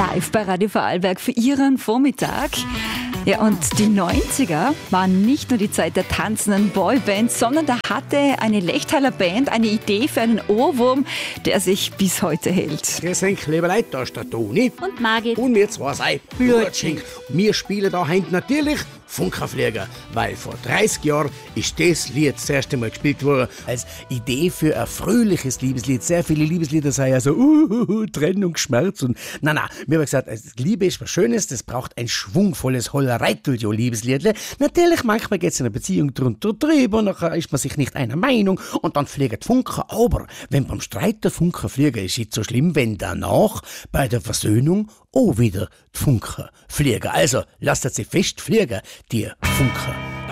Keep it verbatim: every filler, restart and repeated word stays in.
live bei Radio Vorarlberg für Ihren Vormittag. Ja, und die neunziger waren nicht nur die Zeit der tanzenden Boybands, sondern da hatte eine Lechtaler Band eine Idee für einen Ohrwurm, der sich bis heute hält. Grüß euch, liebe Leute, da ist der Toni. Und Margit. Und wir zwei sind Blutschink. Wir spielen da heute natürlich Funkerflieger, weil vor dreißig Jahren ist das Lied das erste Mal gespielt worden als Idee für ein fröhliches Liebeslied. Sehr viele Liebeslieder sagen ja so uh, uh, uh, Trennung, Schmerz und na na. Wir haben gesagt, Liebe ist was Schönes, das braucht ein schwungvolles Hollerei-Liebesliedle. Natürlich, manchmal geht es in einer Beziehung drunter drüber, nachher ist man sich nicht einer Meinung und dann fliegen die Funker. Aber wenn beim Streit der Funker fliegen, ist es so schlimm, wenn danach bei der Versöhnung auch wieder die Funker fliegen. Also, lasst sie fest fliegen, die Funker.